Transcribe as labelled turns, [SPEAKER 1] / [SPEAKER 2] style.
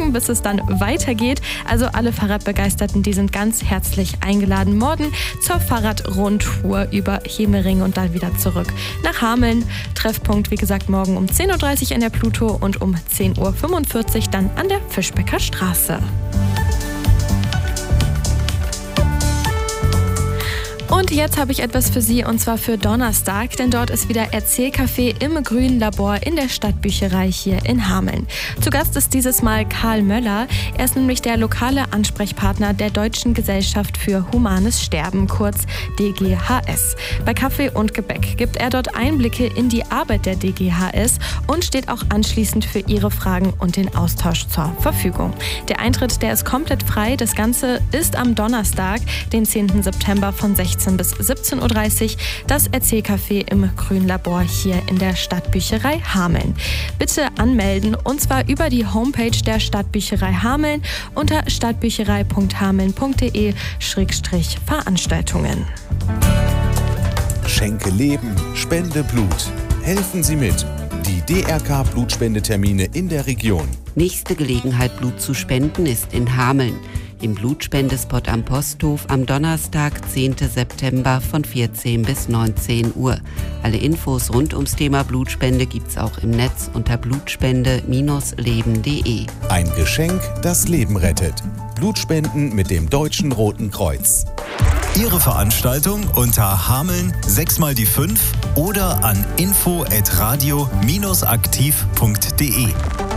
[SPEAKER 1] lang, bis es dann weitergeht. Also alle Fahrradbegeisterten, die sind ganz herzlich eingeladen, morgen zur Fahrradrundtour über Hemering und dann wieder zurück nach Hameln. Treffpunkt, wie gesagt, morgen um 10.30 Uhr in der Pluto und um 10.45 Uhr dann an der Fischbecker Straße. Und jetzt habe ich etwas für Sie, und zwar für Donnerstag, denn dort ist wieder Erzählcafé im Grünen Labor in der Stadtbücherei hier in Hameln. Zu Gast ist dieses Mal Karl Möller. Er ist nämlich der lokale Ansprechpartner der Deutschen Gesellschaft für Humanes Sterben, kurz DGHS. Bei Kaffee und Gebäck gibt er dort Einblicke in die Arbeit der DGHS und steht auch anschließend für Ihre Fragen und den Austausch zur Verfügung. Der Eintritt, der ist komplett frei. Das Ganze ist am Donnerstag, den 10. September von 16 bis 17.30 Uhr, das Erzählcafé im Grünen Labor hier in der Stadtbücherei Hameln. Bitte anmelden, und zwar über die Homepage der Stadtbücherei Hameln unter stadtbücherei.hameln.de/Veranstaltungen.
[SPEAKER 2] Schenke Leben, spende Blut. Helfen Sie mit. Die DRK Blutspendetermine in der Region.
[SPEAKER 3] Nächste Gelegenheit, Blut zu spenden, ist in Hameln. Im Blutspendespot am Posthof am Donnerstag, 10. September von 14 bis 19 Uhr. Alle Infos rund ums Thema Blutspende gibt's auch im Netz unter blutspende-leben.de.
[SPEAKER 2] Ein Geschenk, das Leben rettet. Blutspenden mit dem Deutschen Roten Kreuz.
[SPEAKER 4] Ihre Veranstaltung unter Hameln 6 die 5 oder an info@radio-aktiv.de.